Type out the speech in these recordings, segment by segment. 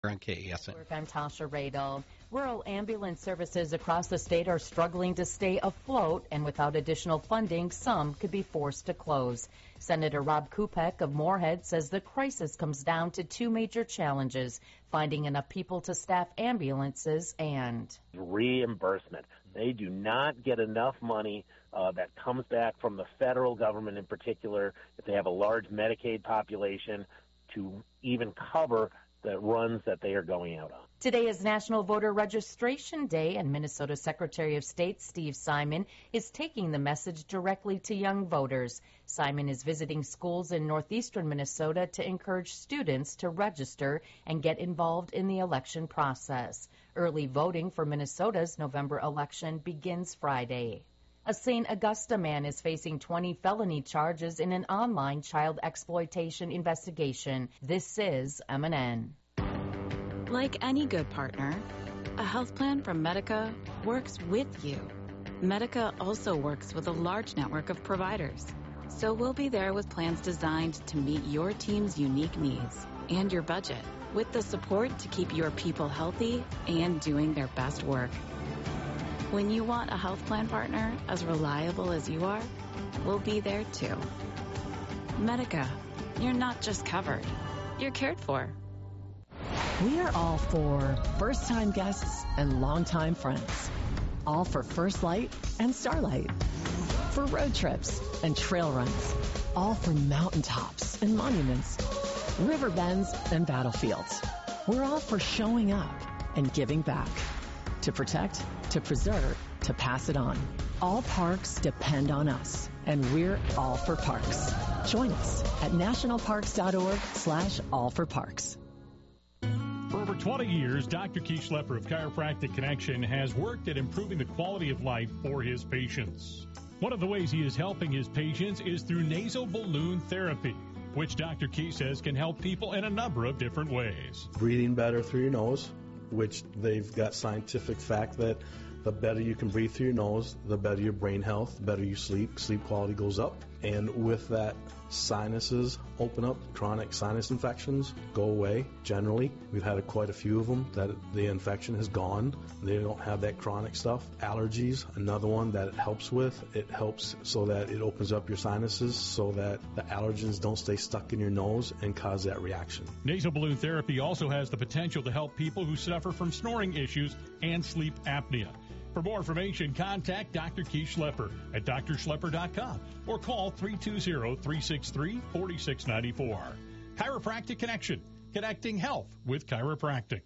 on KASM. I'm Tasha Radel. Rural ambulance services across the state are struggling to stay afloat, and without additional funding, some could be forced to close. Senator Rob Kupek of Moorhead says the crisis comes down to two major challenges: finding enough people to staff ambulances and reimbursement. They do not get enough money that comes back from the federal government in particular, if they have a large Medicaid population, to even cover the runs that they are going out on. Today is National Voter Registration Day, and Minnesota Secretary of State Steve Simon is taking the message directly to young voters. Simon is visiting schools in northeastern Minnesota to encourage students to register and get involved in the election process. Early voting for Minnesota's November election begins Friday. A St. Augusta man is facing 20 felony charges in an online child exploitation investigation. This is MNN. Like any good partner, a health plan from Medica works with you. Medica also works with a large network of providers, so we'll be there with plans designed to meet your team's unique needs and your budget, with the support to keep your people healthy and doing their best work. When you want a health plan partner as reliable as you are, we'll be there too. Medica, you're not just covered, you're cared for. We are all for first-time guests and longtime friends. All for First Light and Starlight. For road trips and trail runs. All for mountaintops and monuments, river bends and battlefields. We're all for showing up and giving back. To protect, to preserve, to pass it on. All parks depend on us, and we're all for parks. Join us at nationalparks.org/allforparks. For over 20 years, Dr. Keith Schlepper of Chiropractic Connection has worked at improving the quality of life for his patients. One of the ways he is helping his patients is through nasal balloon therapy, which Dr. Keith says can help people in a number of different ways. Breathing better through your nose, which they've got scientific fact that the better you can breathe through your nose, the better your brain health, the better you sleep. Sleep quality goes up. And with that, sinuses open up, chronic sinus infections go away. Generally, we've had quite a few of them that the infection has gone. They don't have that chronic stuff. Allergies, another one that it helps with. It helps so that it opens up your sinuses so that the allergens don't stay stuck in your nose and cause that reaction. Nasal balloon therapy also has the potential to help people who suffer from snoring issues and sleep apnea. For more information, contact Dr. Keith Schlepper at drschlepper.com or call 320-363-4694. Chiropractic Connection, connecting health with chiropractic.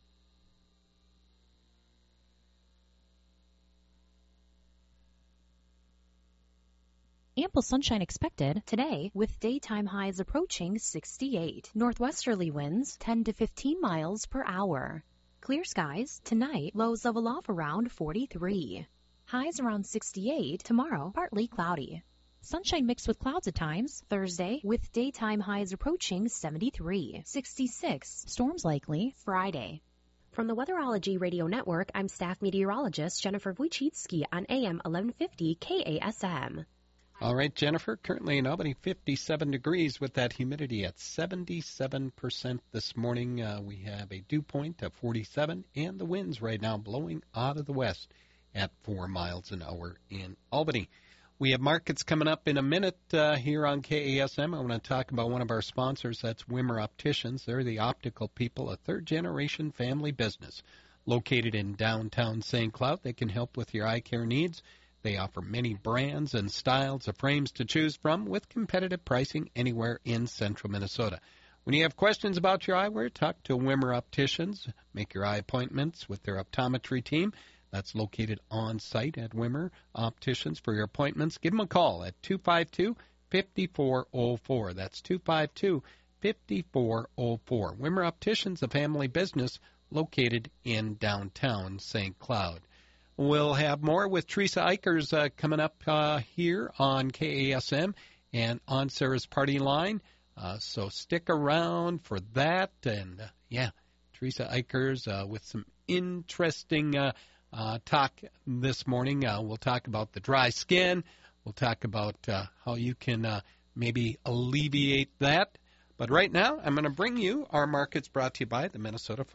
Ample sunshine expected today with daytime highs approaching 68. Northwesterly winds 10 to 15 miles per hour. Clear skies tonight, lows level off around 43. Highs around 68. Tomorrow, partly cloudy. Sunshine mixed with clouds at times. Thursday, with daytime highs approaching 73. 66. Storms likely Friday. From the Weatherology Radio Network, I'm staff meteorologist Jennifer Wojcicki on AM 1150 KASM. All right, Jennifer, currently in Albany, 57 degrees with that humidity at 77% this morning. We have a dew point of 47, and the winds right now blowing out of the west at 4 miles an hour in Albany. We have markets coming up in a minute here on KASM. I want to talk about one of our sponsors. That's Wimmer Opticians. They're the optical people, a third-generation family business located in downtown St. Cloud. They can help with your eye care needs. They offer many brands and styles of frames to choose from with competitive pricing anywhere in central Minnesota. When you have questions about your eyewear, talk to Wimmer Opticians. Make your eye appointments with their optometry team. That's located on site at Wimmer Opticians. For your appointments, give them a call at 252-5404. That's 252-5404. Wimmer Opticians, a family business located in downtown St. Cloud. We'll have more with Teresa Eichers coming up here on KASM and on Sarah's Party Line. So stick around for that. And, Teresa Eichers with some interesting talk this morning. We'll talk about the dry skin. We'll talk about how you can maybe alleviate that. But right now, I'm going to bring you our markets brought to you by the Minnesota